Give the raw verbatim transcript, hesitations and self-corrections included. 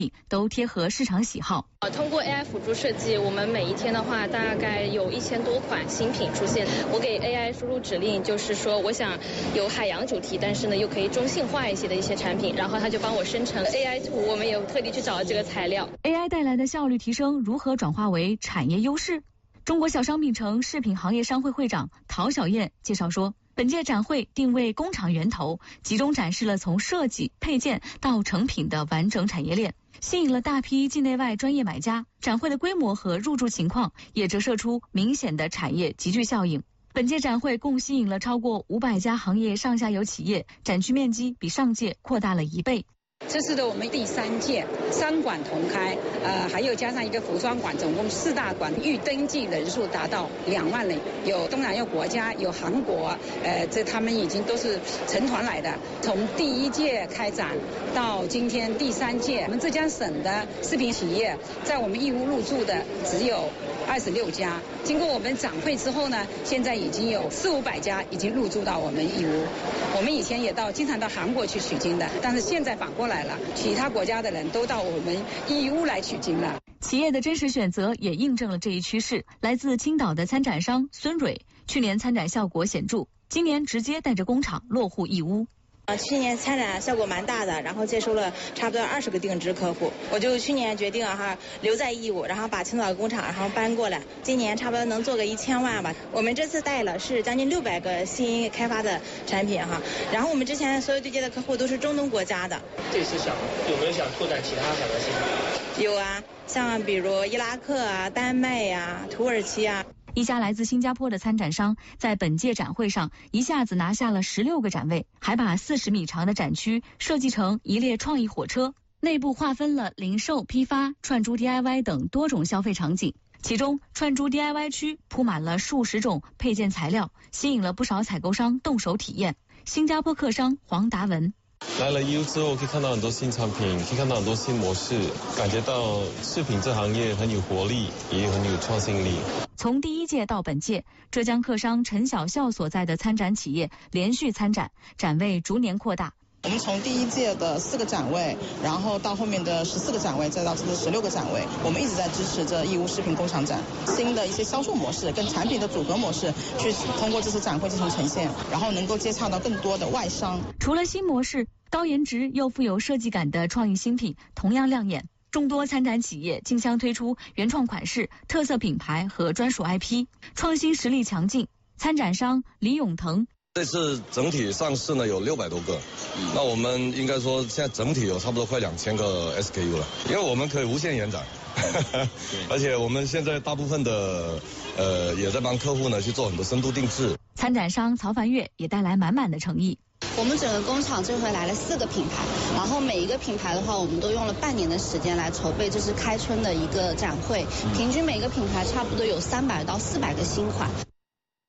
都贴合市场喜好。 通过 A I 辅助设计，我们每一天的话，大概有一千多款新品出现。我给 A I 输入指令，就是说我想有海洋主题，但是呢又可以中性化一些的一些产品，然后它就帮我生成 A I 图。我们也特地去找了这个材料。 A I 带来的效率提升如何转化为产业优势？中国小商品城饰品行业商会会长陶小燕介绍说，本届展会定位工厂源头，集中展示了从设计、配件到成品的完整产业链，吸引了大批境内外专业买家。展会的规模和入驻情况也折射出明显的产业集聚效应。本届展会共吸引了超过五百家行业上下游企业，展区面积比上届扩大了一倍。 这次的我们第三届三馆同开，呃，还有加上一个服装馆，总共四大馆，预登记人数达到两万人，有东南亚国家，有韩国，呃，这他们已经都是成团来的。从第一届开展到今天第三届，我们浙江省的饰品企业在我们义乌入驻的只有二十六家。经过我们展会之后呢，现在已经有四五百家已经入驻到我们义乌。我们以前也到经常到韩国去取经的，但是现在反过来了，其他国家的人都到我们义乌来取经了。 企业的真实选择也印证了这一趋势。来自青岛的参展商孙蕊，去年参展效果显著，今年直接带着工厂落户义乌。 呃，去年参展效果蛮大的，然后接收了差不多二十个定制客户，我就去年决定哈留在义乌，然后把青岛工厂然后搬过来，今年差不多能做个一千万吧。我们这次带了是将近六百个新开发的产品哈，然后我们之前所有对接的客户都是中东国家的。 这次想有没有想拓展其他海外市场？ 有啊，像比如伊拉克啊、丹麦呀、啊、土耳其啊。 一家来自新加坡的参展商在本届展会上一下子拿下了十六个展位，还把四十米长的展区设计成一列创意火车，内部划分了零售、批发、串珠 D I Y 等多种消费场景。其中串珠 D I Y 区铺满了数十种配件材料，吸引了不少采购商动手体验。新加坡客商黄达文， 来了义乌之后，可以看到很多新产品，可以看到很多新模式，感觉到饰品这行业很有活力，也很有创新力。 从第一届到本届，浙江客商陈小笑所在的参展企业连续参展，展位逐年扩大。 我们从第一届的四个展位，然后到后面的十四个展位，再到这次十六个展位，我们一直在支持着义乌饰品工厂展新的一些销售模式跟产品的组合模式，去通过这次展会进行呈现，然后能够接洽到更多的外商。 除了新模式，高颜值又富有设计感的创意新品同样亮眼。众多参展企业竞相推出原创款式、特色品牌和专属 I P， 创新实力强劲。参展商李永腾， 这次整体上市呢有六百多个，那我们应该说现在整体有差不多快两千个 S K U 了，因为我们可以无限延展，而且我们现在大部分的呃也在帮客户呢去做很多深度定制。 参展商曹凡月也带来满满的诚意。 我们整个工厂这回来了四个品牌，然后每一个品牌的话，我们都用了半年的时间来筹备，这是开春的一个展会，平均每个品牌差不多有三百到四百个新款。